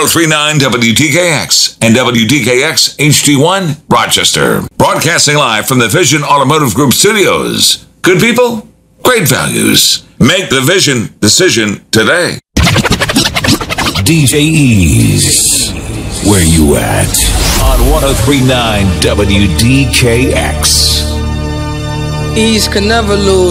1039 WDKX and WDKX HD1 Rochester. Broadcasting live from the Vision Automotive Group studios. Good people, great values. Make the Vision decision today. DJ Ease, where you at? On 1039 WDKX. Ease can never lose.